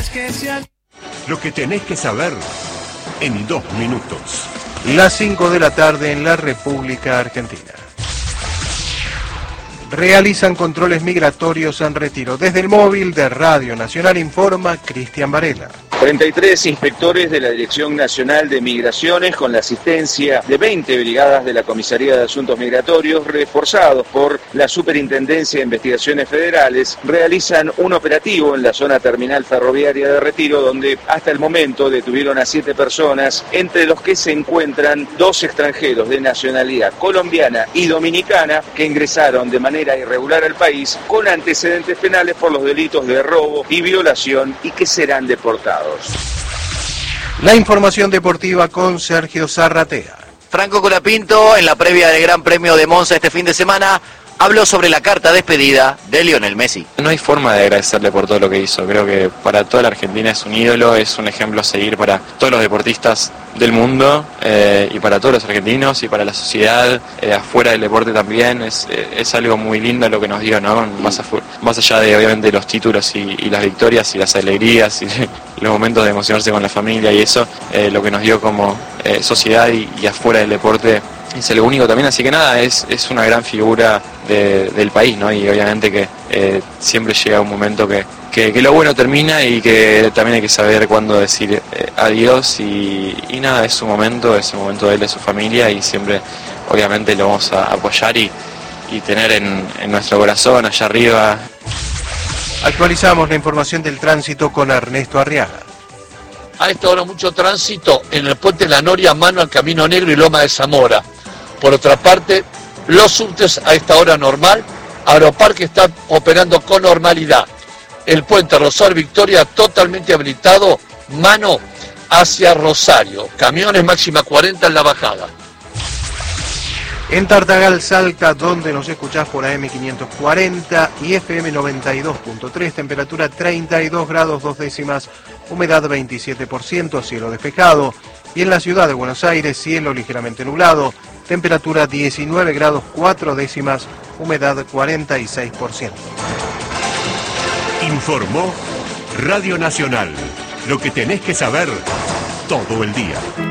Lo que tenés que saber en 2 minutos. Las 5 de la tarde en la República Argentina. Realizan controles migratorios en Retiro. Desde el móvil de Radio Nacional informa Cristian Varela. 33 inspectores de la Dirección Nacional de Migraciones, con la asistencia de 20 brigadas de la Comisaría de Asuntos Migratorios, reforzados por la Superintendencia de Investigaciones Federales, realizan un operativo en la zona terminal ferroviaria de Retiro, donde hasta el momento detuvieron a 7 personas, entre los que se encuentran 2 extranjeros de nacionalidad colombiana y dominicana que ingresaron de manera irregular al país con antecedentes penales por los delitos de robo y violación y que serán deportados. La información deportiva con Sergio Zarratea. Franco Colapinto, en la previa del Gran Premio de Monza este fin de semana, habló sobre la carta despedida de Lionel Messi. No hay forma de agradecerle por todo lo que hizo. Creo que para toda la Argentina es un ídolo, es un ejemplo a seguir para todos los deportistas del mundo y para todos los argentinos y para la sociedad, afuera del deporte también. Es algo muy lindo lo que nos dio, ¿no? Más allá de obviamente los títulos y las victorias y las alegrías y los momentos de emocionarse con la familia y eso, lo que nos dio como sociedad y afuera del deporte es lo único también, así que nada, es una gran figura del país, ¿no? Y obviamente que siempre llega un momento que lo bueno termina y que también hay que saber cuándo decir adiós y nada, es su momento de él, de su familia y siempre obviamente lo vamos a apoyar y tener en nuestro corazón allá arriba. Actualizamos la información del tránsito con Ernesto Arriaga. A esta hora mucho tránsito en el puente La Noria, mano al Camino Negro y Loma de Zamora. Por otra parte, los subtes a esta hora normal, Aeroparque está operando con normalidad. El puente Rosario Victoria totalmente habilitado, mano hacia Rosario. Camiones máxima 40 en la bajada. En Tartagal, Salta, donde nos escuchás por AM 540 y FM 92.3, temperatura 32 grados 2 décimas, humedad 27%, cielo despejado. Y en la ciudad de Buenos Aires, cielo ligeramente nublado, temperatura 19 grados 4 décimas, humedad 46%. Informó Radio Nacional. Lo que tenés que saber todo el día.